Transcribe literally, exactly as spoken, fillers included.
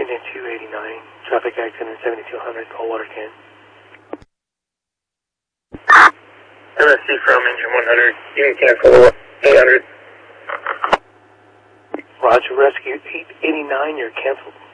Engine two eighty-nine, traffic accident seventy-two hundred, call water can. M S C from engine one hundred, you can cancel eight hundred. Roger, rescue eight eighty-nine, you're canceled.